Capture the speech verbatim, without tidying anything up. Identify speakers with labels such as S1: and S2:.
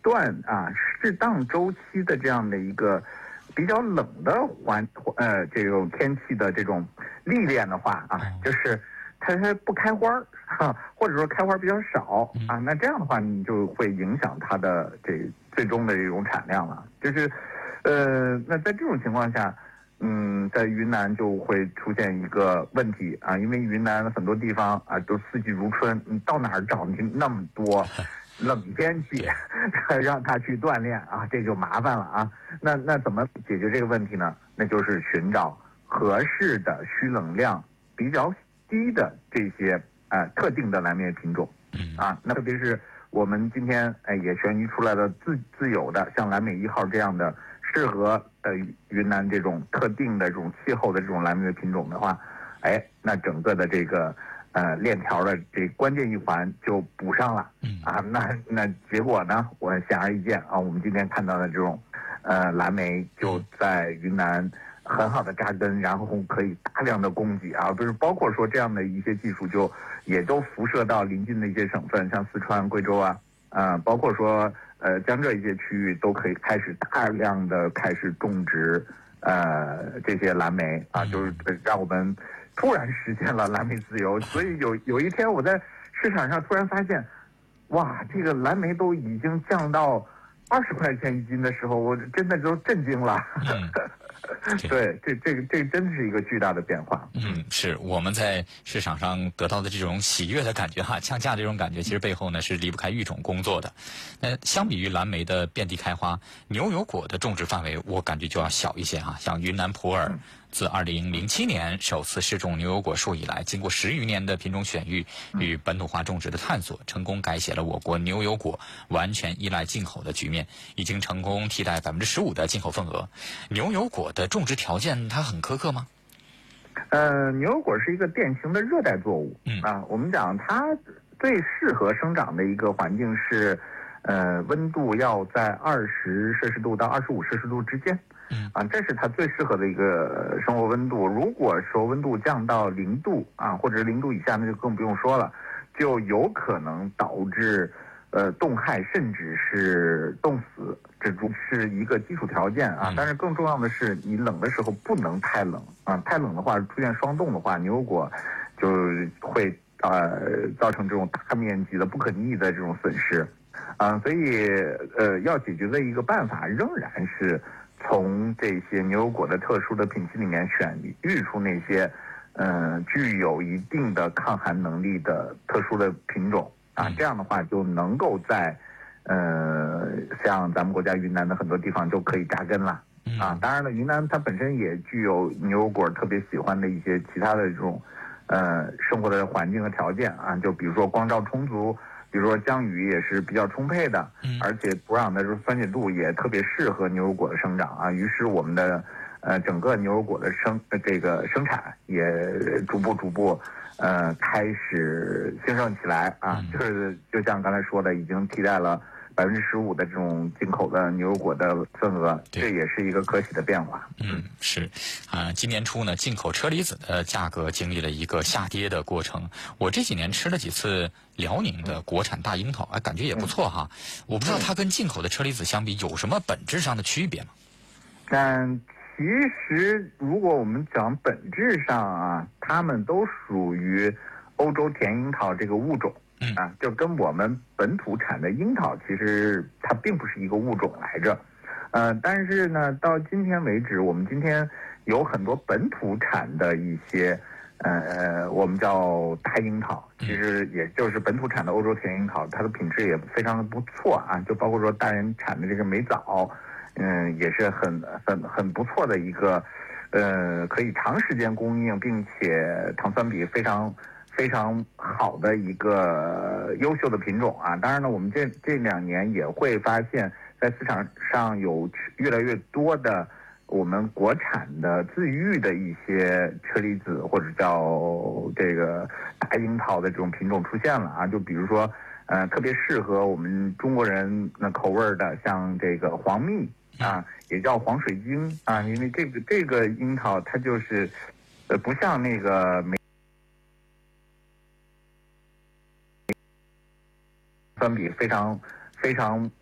S1: 段啊适当周期的这样的一个比较冷的环呃这种天气的这种历练的话啊，就是它它不开花儿哈，或者说开花比较少啊，那这样的话你就会影响它的这最终的这种产量了。就是呃那在这种情况下。嗯，在云南就会出现一个问题啊，因为云南很多地方啊都四季如春，你到哪儿找你那么多冷天气，让他去锻炼啊，这就麻烦了啊。那那怎么解决这个问题呢？那就是寻找合适的需冷量比较低的这些呃特定的蓝莓品种啊，那特别是我们今天哎也选育出来的自自有的像蓝莓一号这样的。适合呃云南这种特定的这种气候的这种蓝莓的品种的话，哎，那整个的这个呃链条的这关键一环就补上了啊。那那结果呢，我显而易见啊，我们今天看到的这种呃蓝莓就在云南很好的扎根，然后可以大量的供给啊，不是包括说这样的一些技术就也都辐射到邻近的一些省份，像四川、贵州啊，啊、呃，包括说。呃，江浙一些区域都可以开始大量的开始种植，呃，这些蓝莓啊，就是让我们突然实现了蓝莓自由。所以有有一天我在市场上突然发现，哇，这个蓝莓都已经降到二十块钱一斤的时候，我真的都震惊了。嗯对，这这个这真是一个巨大的变化。
S2: 嗯，是我们在市场上得到的这种喜悦的感觉哈，降价这种感觉，其实背后呢是离不开育种工作的。那相比于蓝莓的遍地开花，牛油果的种植范围我感觉就要小一些哈。像云南普洱，自二零零七年首次试种牛油果树以来，经过十余年的品种选育与本土化种植的探索，成功改写了我国牛油果完全依赖进口的局面，已经成功替代百分之十五的进口份额。牛油果的种植条件它很苛刻吗？
S1: 呃，牛油果是一个典型的热带作物，嗯啊，我们讲它最适合生长的一个环境是，呃，温度要在二十摄氏度到二十五摄氏度之间，嗯啊，这是它最适合的一个生活温度。如果说温度降到零度啊，或者零度以下，那就更不用说了，就有可能导致呃冻害，甚至是冻死。这是一个基础条件啊，但是更重要的是，你冷的时候不能太冷啊，太冷的话出现霜冻的话，牛油果就会呃造成这种大面积的不可逆的这种损失啊，所以呃要解决的一个办法仍然是从这些牛油果的特殊的品系里面选育出那些嗯、呃、具有一定的抗寒能力的特殊的品种啊，这样的话就能够在呃，像咱们国家云南的很多地方就可以扎根了啊。当然了，云南它本身也具有牛油果特别喜欢的一些其他的这种呃生活的环境和条件啊，就比如说光照充足，比如说降雨也是比较充沛的，而且土壤的这种酸碱度也特别适合牛油果的生长啊。于是我们的呃整个牛油果的生这个生产也逐步逐步。呃，开始兴盛起来啊，就是就像刚才说的，已经替代了百分之十五的这种进口的牛油果的份额，这也是一个可喜的变化。
S2: 嗯，是啊、呃，今年初呢，进口车厘子的价格经历了一个下跌的过程。我这几年吃了几次辽宁的国产大樱桃，哎，感觉也不错哈。我不知道它跟进口的车厘子相比有什么本质上的区别吗？
S1: 但其实，如果我们讲本质上啊，它们都属于欧洲甜樱桃这个物种，啊，就跟我们本土产的樱桃其实它并不是一个物种来着，呃，但是呢，到今天为止，我们今天有很多本土产的一些，呃，我们叫大樱桃，其实也就是本土产的欧洲甜樱桃，它的品质也非常的不错啊，就包括说大人产的这个美枣。嗯，也是很很很不错的一个，呃，可以长时间供应，并且糖酸比非常非常好的一个优秀的品种啊。当然呢，我们这这两年也会发现，在市场上有越来越多的我们国产的自育的一些车厘子或者叫这个大樱桃的这种品种出现了啊。就比如说，呃，特别适合我们中国人的口味的，像这个黄蜜。啊，也叫黄水晶啊，因为这个这个樱桃它就是，呃，不像那个梅酸比非常非常